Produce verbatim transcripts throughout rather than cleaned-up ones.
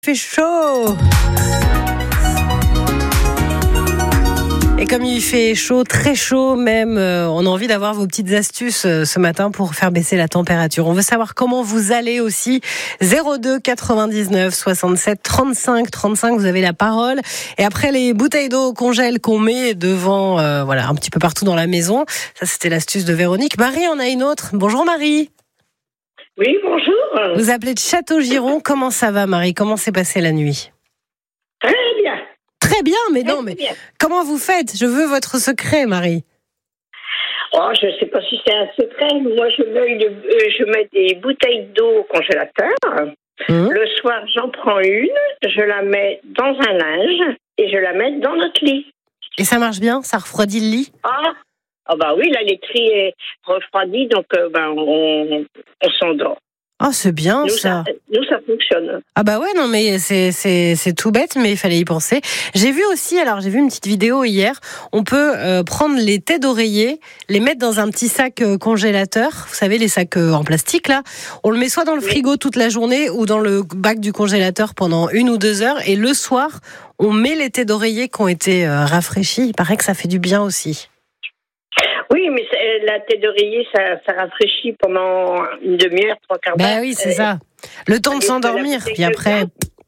Il fait chaud. Et comme il fait chaud, très chaud même, euh, on a envie d'avoir vos petites astuces euh, ce matin pour faire baisser la température. On veut savoir comment vous allez aussi. zéro deux quatre-vingt-dix-neuf soixante-sept trente-cinq trente-cinq, vous avez la parole. Et après les bouteilles d'eau au congèle qu'on met devant, euh, voilà, un petit peu partout dans la maison. Ça, c'était l'astuce de Véronique. Marie en a une autre. Bonjour Marie. Oui, bonjour. Vous appelez de Château-Giron. Comment ça va Marie? Comment s'est passée la nuit? Très bien. Très bien, mais Très non, mais bien. comment vous faites? Je veux votre secret, Marie. Oh, je ne sais pas si c'est un secret. Moi, je mets, une, euh, je mets des bouteilles d'eau au congélateur. Mmh. Le soir, j'en prends une, je la mets dans un linge et je la mets dans notre lit. Et ça marche bien? Ça refroidit le lit? Ah, ah bah oui, la laiterie est refroidie, donc euh, ben, on, on s'endort. Oh, c'est bien Nous ça. ça. Nous, ça fonctionne. Ah bah ouais, non mais c'est c'est c'est tout bête, mais il fallait y penser. J'ai vu aussi, alors j'ai vu une petite vidéo hier. On peut euh, prendre les têtes d'oreiller, les mettre dans un petit sac euh, congélateur. Vous savez, les sacs euh, en plastique là. On le met soit dans le frigo toute la journée ou dans le bac du congélateur pendant une ou deux heures. Et le soir, on met les têtes d'oreiller qui ont été euh, rafraîchies. Il paraît que ça fait du bien aussi. Oui, mais la tête d'oreiller, ça, ça rafraîchit pendant une demi-heure, trois quarts d'heure. Ben oui, c'est ça. Le temps de s'endormir, puis après...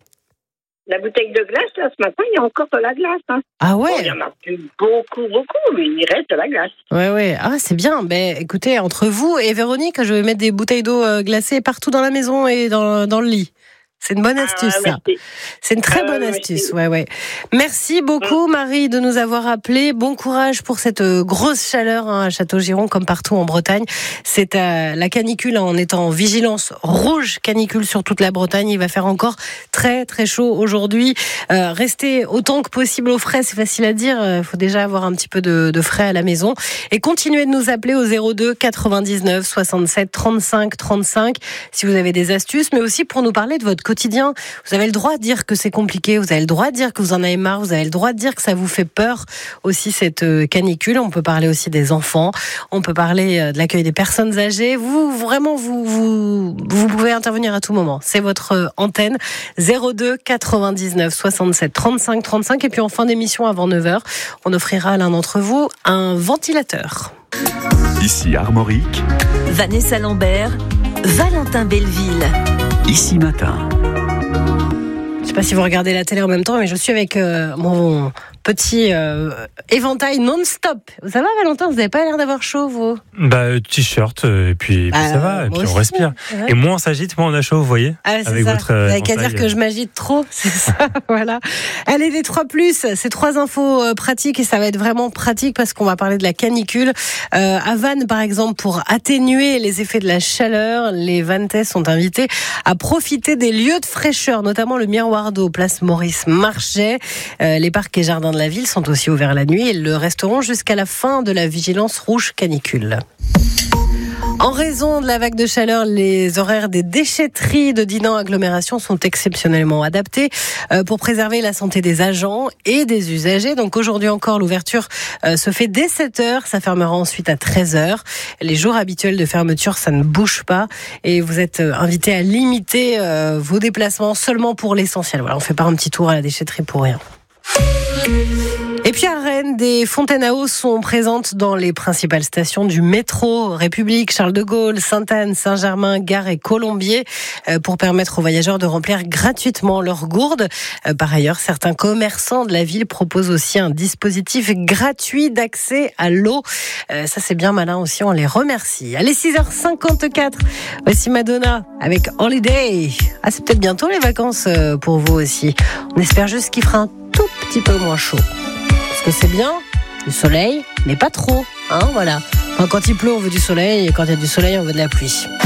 La bouteille de glace, là, ce matin, il y a encore de la glace. Hein. Ah ouais. Bon, il y en a plus beaucoup, beaucoup, mais il reste de la glace. Ouais, ouais. Ah, c'est bien. Ben, écoutez, entre vous et Véronique, je vais mettre des bouteilles d'eau glacée partout dans la maison et dans, dans le lit. C'est une bonne astuce, ah, ça. C'est une très ah, bonne astuce, merci. ouais, ouais. Merci beaucoup, Marie, de nous avoir appelés. Bon courage pour cette grosse chaleur hein, à Château-Giron, comme partout en Bretagne. C'est à la canicule, hein, on est en vigilance rouge canicule sur toute la Bretagne. Il va faire encore très, très chaud aujourd'hui. Euh, restez autant que possible au frais, c'est facile à dire. Il faut déjà avoir un petit peu de, de frais à la maison. Et continuez de nous appeler au zéro deux quatre-vingt-dix-neuf soixante-sept trente-cinq trente-cinq si vous avez des astuces, mais aussi pour nous parler de votre quotidien. Vous avez le droit de dire que c'est compliqué, vous avez le droit de dire que vous en avez marre, vous avez le droit de dire que ça vous fait peur aussi cette canicule. On peut parler aussi des enfants, on peut parler de l'accueil des personnes âgées. Vous, vraiment, vous, vous, vous pouvez intervenir à tout moment. C'est votre antenne. zéro deux quatre-vingt-dix-neuf soixante-sept trente-cinq trente-cinq. Et puis en fin d'émission, avant neuf heures, on offrira à l'un d'entre vous un ventilateur. Ici Armorique. Vanessa Lambert, Valentin Belleville. Ici Matin. Je ne sais pas si vous regardez la télé en même temps, mais je suis avec euh, mon petit euh, éventail non-stop. Ça va, Valentin? Vous n'avez pas l'air d'avoir chaud, vous? Bah, t-shirt, euh, et puis, bah, puis ça va, et puis on respire. Ouais. Et moins on s'agite, moins on a chaud, vous voyez? Ah, c'est avec ça. Votre, vous n'avez qu'à dire que je m'agite trop, c'est ça, voilà. Allez, les trois plus, c'est trois infos euh, pratiques, et ça va être vraiment pratique parce qu'on va parler de la canicule. Euh, à Vannes, par exemple, pour atténuer les effets de la chaleur, les Vannaises sont invités à profiter des lieux de fraîcheur, notamment le Miroir d'eau, place Maurice Marchais. Euh, les parcs et jardins de la ville sont aussi ouverts la nuit et le resteront jusqu'à la fin de la vigilance rouge canicule. En raison de la vague de chaleur, les horaires des déchetteries de Dinan Agglomération sont exceptionnellement adaptés euh, pour préserver la santé des agents et des usagers. Donc aujourd'hui encore, l'ouverture euh, se fait dès sept heures, ça fermera ensuite à treize heures. Les jours habituels de fermeture, ça ne bouge pas et vous êtes euh, invités à limiter euh, vos déplacements seulement pour l'essentiel. Voilà, on ne fait pas un petit tour à la déchetterie pour rien. Et puis à Rennes, des fontaines à eau sont présentes dans les principales stations du métro, République, Charles de Gaulle, Sainte-Anne, Saint-Germain, Gare et Colombier, pour permettre aux voyageurs de remplir gratuitement leurs gourdes. Par ailleurs, certains commerçants de la ville proposent aussi un dispositif gratuit d'accès à l'eau. Ça, c'est bien malin aussi, on les remercie. Allez, six heures cinquante-quatre, voici Madonna avec Holiday. Ah, c'est peut-être bientôt les vacances pour vous aussi. On espère juste qu'il fera un tout petit peu moins chaud. Parce que c'est bien, du soleil, mais pas trop, hein, voilà. Enfin, quand il pleut, on veut du soleil, et quand il y a du soleil, on veut de la pluie.